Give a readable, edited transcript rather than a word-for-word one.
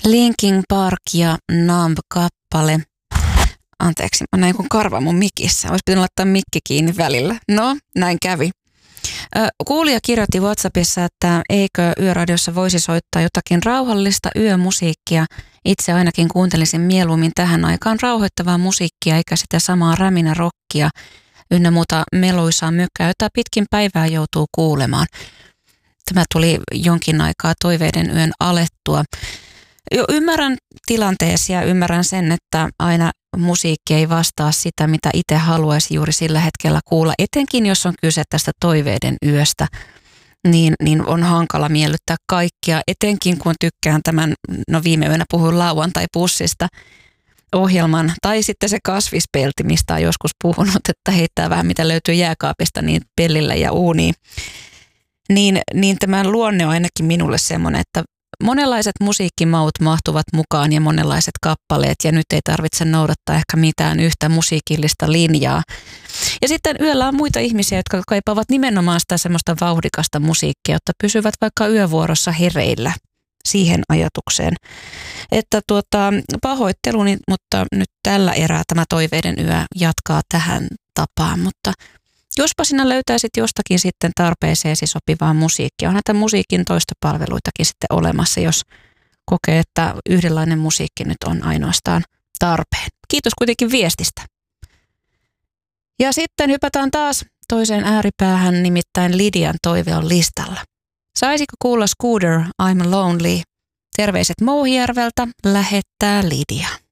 Linkin Park ja Numb-kappale. Anteeksi, mä näin kun karva mun mikissä. Olisi pitänyt laittaa mikki kiinni välillä. No, näin kävi. Kuulija kirjoitti WhatsAppissa, että eikö Yöradiossa voisi soittaa jotakin rauhallista yömusiikkia. Itse ainakin kuuntelisin mieluummin tähän aikaan rauhoittavaa musiikkia, eikä sitä samaa räminä rockia ynnä muuta meluisaa mökkää, jota pitkin päivää joutuu kuulemaan. Tämä tuli jonkin aikaa toiveiden yön alettua. Ymmärrän tilanteesi ja ymmärrän sen, että aina musiikki ei vastaa sitä, mitä itse haluaisi juuri sillä hetkellä kuulla. Etenkin jos on kyse tästä toiveiden yöstä, niin on hankala miellyttää kaikkia. Etenkin kun tykkään tämän, viime yönä puhuin lauantai-pussista ohjelman, tai sitten se kasvispelti, mistä on joskus puhunut, että heittää vähän mitä löytyy jääkaapista niin pellille ja uuniin. Niin tämän luonne on ainakin minulle semmoinen, että monenlaiset musiikkimaut mahtuvat mukaan ja monenlaiset kappaleet ja nyt ei tarvitse noudattaa ehkä mitään yhtä musiikillista linjaa. Ja sitten yöllä on muita ihmisiä, jotka kaipaavat nimenomaan sitä semmoista vauhdikasta musiikkia, jotta pysyvät vaikka yövuorossa hereillä siihen ajatukseen. Että pahoitteluni, mutta nyt tällä erää tämä toiveiden yö jatkaa tähän tapaan, mutta jospa sinä löytäisit jostakin sitten tarpeeseesi sopivaa musiikkia. On näitä musiikin toistopalveluitakin sitten olemassa, jos kokee, että yhdenlainen musiikki nyt on ainoastaan tarpeen. Kiitos kuitenkin viestistä. Ja sitten hypätään taas toiseen ääripäähän, nimittäin Lidian toive on listalla. Saisiko kuulla Scooter, I'm Lonely? Terveiset Mouhijärveltä lähettää Lidia.